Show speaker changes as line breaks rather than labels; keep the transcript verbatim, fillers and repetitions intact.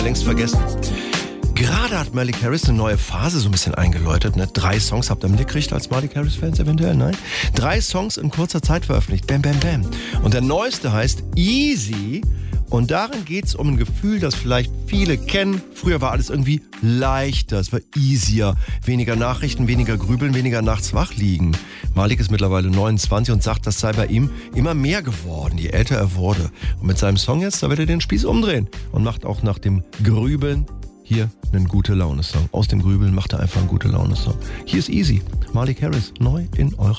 Längst vergessen. Gerade hat Malik Harris eine neue Phase so ein bisschen eingeläutet. Ne? Drei Songs habt ihr mitgekriegt als Malik Harris-Fans eventuell, nein? Drei Songs in kurzer Zeit veröffentlicht. Bam, bam, bam. Und der neueste heißt Easy. Und darin geht es um ein Gefühl, das vielleicht viele kennen. Früher war alles irgendwie leichter, es war easier. Weniger Nachrichten, weniger grübeln, weniger nachts wach liegen. Malik ist mittlerweile neunundzwanzig und sagt, das sei bei ihm immer mehr geworden, je älter er wurde. Und mit seinem Song jetzt, da wird er den Spieß umdrehen und macht auch nach dem Grübeln hier einen gute Laune-Song. Aus dem Grübeln macht er einfach einen gute Laune-Song. Hier ist Easy, Malik Harris, neu in eurer